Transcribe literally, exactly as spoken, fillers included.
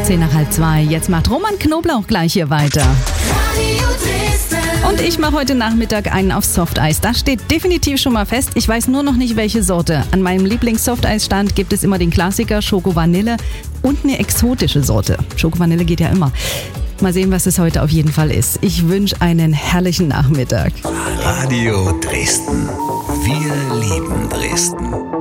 Zehn nach halb zwei. Jetzt macht Roman Knoblauch gleich hier weiter. Und ich mache heute Nachmittag einen auf Softeis. Das steht definitiv schon mal fest. Ich weiß nur noch nicht, welche Sorte. An meinem Lieblings-Softeis-Stand gibt es immer den Klassiker Schoko-Vanille und eine exotische Sorte. Schoko-Vanille geht ja immer. Mal sehen, was es heute auf jeden Fall ist. Ich wünsche einen herrlichen Nachmittag. Radio Dresden. Wir lieben Dresden.